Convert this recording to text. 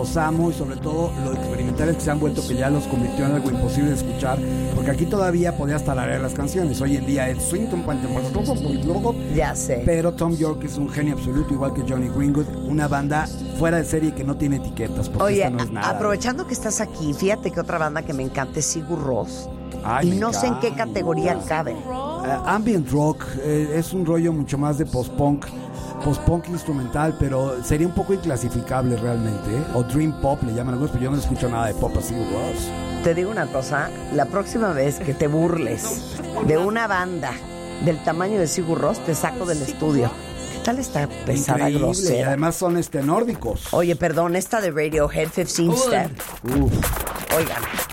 los amo y sobre todo lo experimentales que se han vuelto, que ya los convirtió en algo imposible de escuchar, porque aquí todavía podías tararear las canciones. Hoy en día es swing, ya sé. pero Tom York es un genio absoluto, igual que Johnny Greenwood, una banda fuera de serie que no tiene etiquetas, porque Oye, esta no es nada. aprovechando que estás aquí, fíjate que otra banda que me encanta es Sigur Rós. Ay, Y me no sé en qué encanta. categoría cabe. Ambient rock, es un rollo mucho más de post-punk instrumental, pero sería un poco inclasificable realmente, ¿eh? O dream pop le llaman algunos, pero yo no escucho nada de pop así. Te digo una cosa, la próxima vez que te burles de una banda del tamaño de Sigur Rós, te saco del estudio. ¿Qué tal esta pesada Increíble, y grosera? además son nórdicos. Oye, perdón, esta de Radiohead 15 Step. Uf. Oigan.